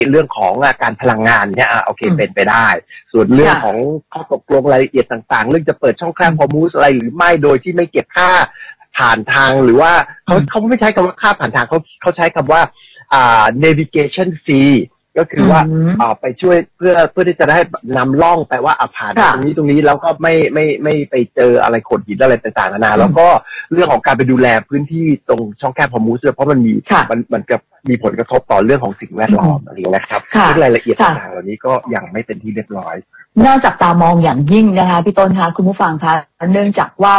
เรื่องของการพลังงานเนี่ยโอเคเป็นไปได้ส่วนเรื่องของข้อตกลงรายละเอียดต่างๆเรื่องจะเปิดช่องแคบฮอร์มูสอะไรหรือไม่โดยที่ไม่เก็บค่าผ่านทางหรือว่าเขาไม่ใช้คำว่าค่าผ่านทางเขาใช้คำว่าnavigation fee ก็คือว่าไปช่วยเพื่อที่จะได้นำล่องไปว่าผ่านตรงนี้แล้วก็ไม่ไปเจออะไรโขดหินอะไรต่างๆนานาแล้วก็เรื่องของการไปดูแลพื้นที่ตรงช่องแคบฮอร์มูสเพราะมันกับมีผลกระทบต่อเรื่องของสิ่งแวดล้อมอะไรอย่างนี้นะครับรายละเอียดต่างๆเหล่านี้ก็ยังไม่เป็นที่เรียบร้อยน่าจับตามองอย่างยิ่งนะคะพี่ต้นคะคุณผู้ฟังคะเนื่องจากว่า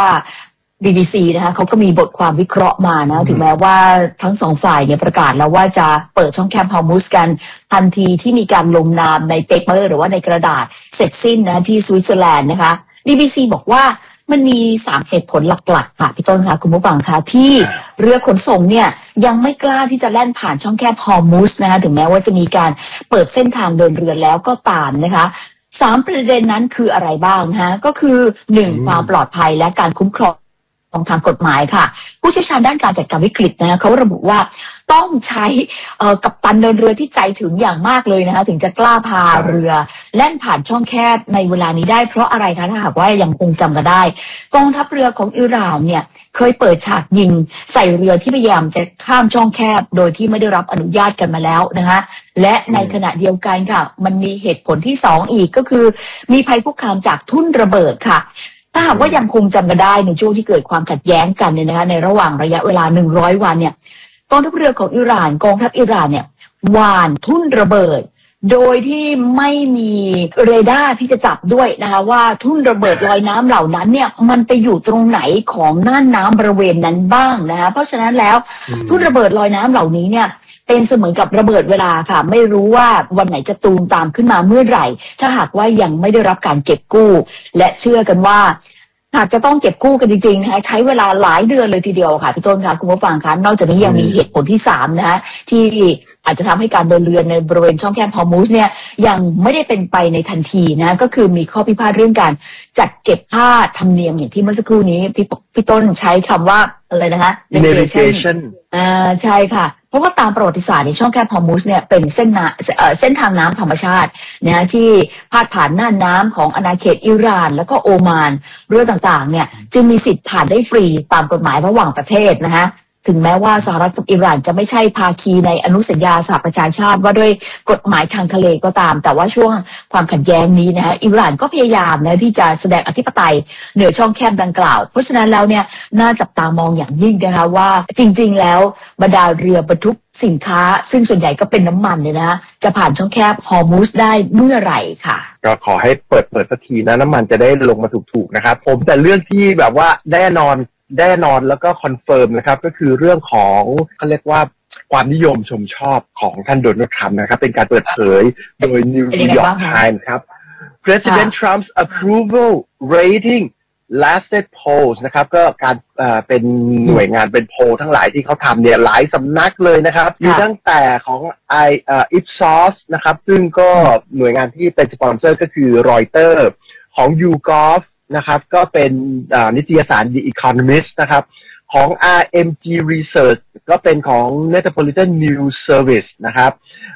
BBC นะคะเขาก็มีบทความวิเคราะห์มานะถึงแม้ว่าทั้งสองฝ่ายเนี่ยประกาศแล้วว่าจะเปิดช่องแคบฮอร์มุสกันทันทีที่มีการลงนามในเปเปอร์หรือว่าในกระดาษเสร็จสิ้นนะที่สวิตเซอร์แลนด์นะคะ BBC บอกว่ามันมี3เหตุผลหลักๆค่ะพี่ต้นค่ะคุณผู้ฟังคะที่เรือขนส่งเนี่ยยังไม่กล้าที่จะแล่นผ่านช่องแคบฮอร์มุสนะคะถึงแม้ว่าจะมีการเปิดเส้นทางเดินเรือแล้วก็ตามนะคะ3ประเด็นนั้นคืออะไรบ้างนะคะก็คือ1ความปลอดภัยและการคุ้มครองทางกฎหมายค่ะผู้เชี่ยวชาญด้านการจัดการวิกฤตนะเขาระบุว่าต้องใช้กัปตันเดินเรือที่ใจถึงอย่างมากเลยนะคะถึงจะกล้าพาเรือแล่นผ่านช่องแคบในเวลานี้ได้เพราะอะไรคะถ้าหากว่ายังคงจำกันได้กองทัพเรือของอิหร่านเนี่ยเคยเปิดฉากยิงใส่เรือที่พยายามจะข้ามช่องแคบโดยที่ไม่ได้รับอนุญาตกันมาแล้วนะคะและในขณะเดียวกันค่ะมันมีเหตุผลที่2อีกก็คือมีภัยคุกคามจากทุ่นระเบิดค่ะถ้าหากว่ายังคงจำกันได้ในช่วงที่เกิดความขัดแย้งกันเนี่ยนะคะในระหว่างระยะเวลา100วันเนี่ยกองทัพเรือของอิหร่านกองทัพอิหร่านเนี่ยหว่านทุ่นระเบิดโดยที่ไม่มีเรดาร์ที่จะจับด้วยนะคะว่าทุ่นระเบิดลอยน้ำเหล่านั้นเนี่ยมันไปอยู่ตรงไหนของน่านน้ำบริเวณนั้นบ้างนะคะเพราะฉะนั้นแล้วทุ่นระเบิดลอยน้ำเหล่านี้เนี่ยเป็นเสมือนกับระเบิดเวลาค่ะไม่รู้ว่าวันไหนจะตูมตามขึ้นมาเมื่อไหร่ถ้าหากว่ายังไม่ได้รับการเก็บกู้และเชื่อกันว่าหากจะต้องเก็บกู้กันจริงๆนะคะใช้เวลาหลายเดือนเลยทีเดียวค่ะพี่ต้นค่ะคุณผู้ฟังคะนอกจากนี้ยังมีเหตุผลที่3นะคะที่อาจจะทำให้การเดินเรือในบริเวณช่องแคบฮอร์มุสเนี่ยยังไม่ได้เป็นไปในทันทีนะก็คือมีข้อพิพาทเรื่องการจัดเก็บค่าธรรมเนียมอย่างที่เมื่อสักครู่นี้พี่ต้นใช้คำว่าอะไรนะคะ navigation ใช่ค่ะเพราะว่าตามประวัติศาสตร์ในช่องแคบฮอร์มุสเนี่ยเป็นเส้นทางน้ำธรรมชาตินะที่พาดผ่านน่านน้ำของอาณาเขตอิหร่านแล้วก็โอมานเรือต่างๆเนี่ยจึงมีสิทธิ์ผ่านได้ฟรีตามกฎหมายระหว่างประเทศนะคะถึงแม้ว่าสหรัฐกับอิหร่านจะไม่ใช่ภาคีในอนุสัญญาสหประชาชาติว่าด้วยกฎหมายทางทะเลก็ตามแต่ว่าช่วงความขัดแย้งนี้นะฮะอิหร่านก็พยายามนะที่จะแสดงอธิปไตยเหนือช่องแคบดังกล่าวเพราะฉะนั้นแล้วเนี่ยน่าจับตามองอย่างยิ่งนะคะว่าจริงๆแล้วบรรดาเรือบรรทุกสินค้าซึ่งส่วนใหญ่ก็เป็นน้ำมันเนี่ยนะจะผ่านช่องแคบฮอร์มุสได้เมื่อไหร่ค่ะก็ขอให้เปิดสักทีนะน้ำมันจะได้ลงมาถูกๆนะครับผมแต่เรื่องที่แบบว่าแน่นอนแล้วก็คอนเฟิร์มนะครับก็คือเรื่องของเขาเรียกว่าความนิยมชมชอบของท่านโดนัลด์ทรัมป์นะครับเป็นการเปิดเผยโดย New York Times ครับ President Trump's approval rating lasted polls นะครับก็การเป็นหน่วยงานเป็นโพลทั้งหลายที่เขาทำเนี่ยหลายสำนักเลยนะครับมีตั้งแต่ของIpsos นะครับซึ่งก็หน่วยงานที่เป็นสปอนเซอร์ก็คือ Reuters ของ YouGovนะครับก็เป็นนิตยสาร The Economist นะครับของ RMG Research ก็เป็นของ Metropolitan News Service นะครับ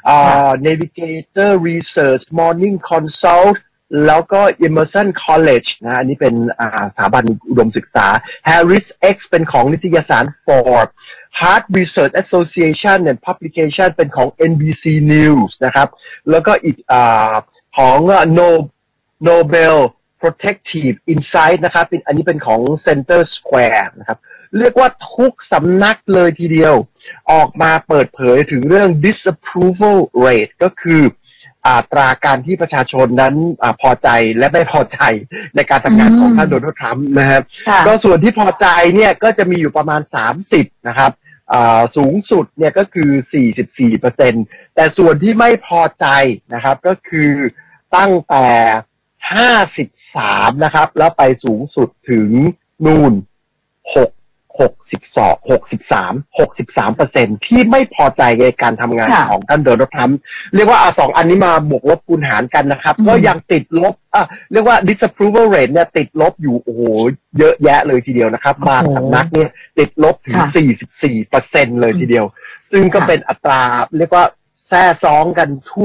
Navigator Research Morning Consult แล้วก็ Emerson College นะอันนี้เป็นสถาบันอุดมศึกษา Harris X เป็นของนิตยสาร Forbes Hart Research Association and Publication เป็นของ NBC News นะครับแล้วก็อีกของ Nobel Protective Insight นะครับอันนี้เป็นของ Center Square นะครับเรียกว่าทุกสำนักเลยทีเดียวออกมาเปิดเผยถึงเรื่อง disapproval rate ก็คืออัตราการที่ประชาชนนั้นพอใจและไม่พอใจในการทำงานของท่านโดนัลด์ทรัมป์นะครับก็ส่วนที่พอใจเนี่ยก็จะมีอยู่ประมาณ30นะครับสูงสุดเนี่ยก็คือ 44% แต่ส่วนที่ไม่พอใจนะครับก็คือตั้งแต่53นะครับแล้วไปสูงสุดถึงนู่น63% ที่ไม่พอใจในการทำงานของท่านโดนัลด์ทรัมป์เรียกว่า2อันนี้มาบวกลบคูณหารกันนะครับก็ยังติดลบเรียกว่า disapproval rate เนี่ยติดลบอยู่โอ้โหเยอะแยะเลยทีเดียวนะครับบางสำนักเนี่ยติดลบถึง 44% เลยทีเดียวซึ่งก็เป็นอัตราเรียกว่าแทร่ซ้องกันทั่ว